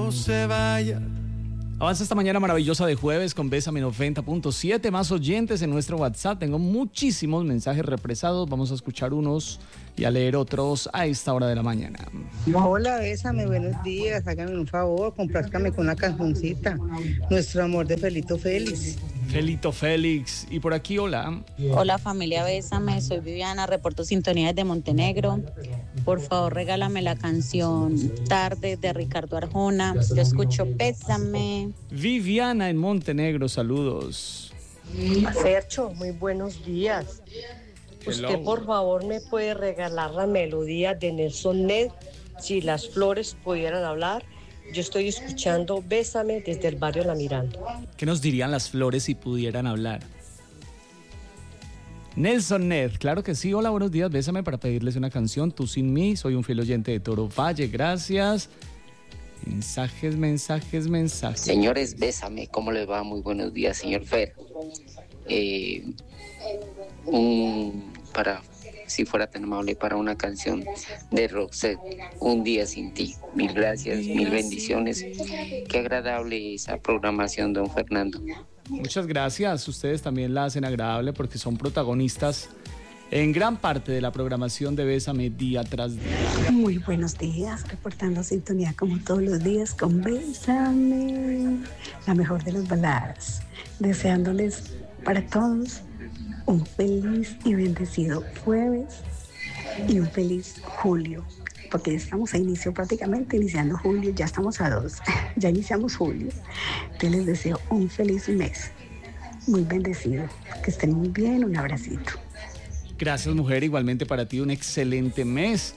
no se vaya. Avanza esta mañana maravillosa de jueves con Bésame 90.7, más oyentes en nuestro WhatsApp. Tengo muchísimos mensajes represados, vamos a escuchar unos y a leer otros a esta hora de la mañana. Hola, Bésame, buenos días, hágame un favor, complázcame con una cancioncita, Nuestro amor de Felito Félix. Felito Félix, y por aquí, hola. Hola familia Bésame, soy Viviana, reporto sintonía desde Montenegro. Por favor, regálame la canción Tarde de Ricardo Arjona. Yo escucho Bésame. Viviana en Montenegro, saludos. Fercho, muy buenos días. Hello. Usted por favor me puede regalar la melodía de Nelson Ned, Si las flores pudieran hablar. Yo estoy escuchando Bésame desde el barrio La Miranda. ¿Qué nos dirían las flores si pudieran hablar? Nelson Ned, claro que sí. Hola, buenos días. Bésame para pedirles una canción. Tú sin mí. Soy un fiel oyente de Toro Valle. Gracias. Mensajes. Señores, Bésame. ¿Cómo les va? Muy buenos días, señor Fer. Si fuera tan amable, para una canción de Roxette, Un día sin ti. Mil gracias, mil bendiciones. Qué agradable esa programación, don Fernando. Muchas gracias. Ustedes también la hacen agradable porque son protagonistas en gran parte de la programación de Bésame día tras día. Muy buenos días, reportando sintonía como todos los días con Bésame, la mejor de las baladas. Deseándoles para todos un feliz y bendecido jueves y un feliz julio, porque ya estamos prácticamente iniciando julio, ya estamos a 2, ya iniciamos julio. Entonces les deseo un feliz mes, muy bendecido, que estén muy bien, un abracito. Gracias, mujer, igualmente para ti un excelente mes.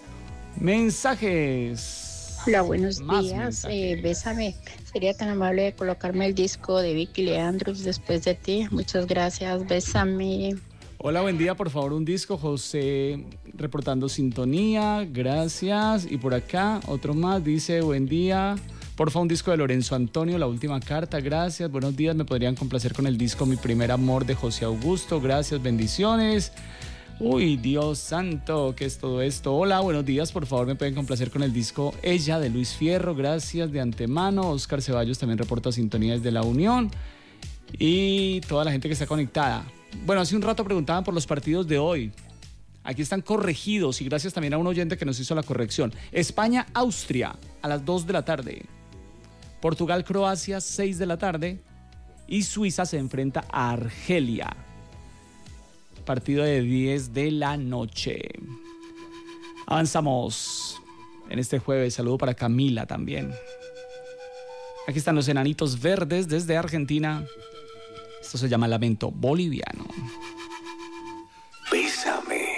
Mensajes. Hola, buenos Más días. Bésame. Sería tan amable de colocarme el disco de Vicky Leandros, Después de ti. Muchas gracias. Bésame. Hola, buen día, por favor, un disco. José reportando sintonía, gracias. Y por acá, otro más, dice, buen día. Por favor, un disco de Lorenzo Antonio, La Última Carta, gracias. Buenos días, me podrían complacer con el disco Mi Primer Amor de José Augusto, gracias, bendiciones. Uy, Dios santo, ¿qué es todo esto? Hola, buenos días, por favor me pueden complacer con el disco Ella de Luis Fierro, gracias de antemano. Oscar Ceballos también reporta sintonía desde La Unión y toda la gente que está conectada. Bueno, hace un rato preguntaban por los partidos de hoy. Aquí están corregidos y gracias también a un oyente que nos hizo la corrección. España-Austria a las 2 de la tarde. Portugal-Croacia 6 de la tarde y Suiza se enfrenta a Argelia. Partido de 10 de la noche. Avanzamos en este jueves. Saludo para Camila también. Aquí están los Enanitos Verdes desde Argentina. Esto se llama Lamento Boliviano. Bésame.